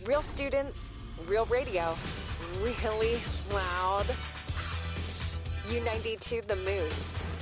Real students, real radio, really loud. U92 The Moose.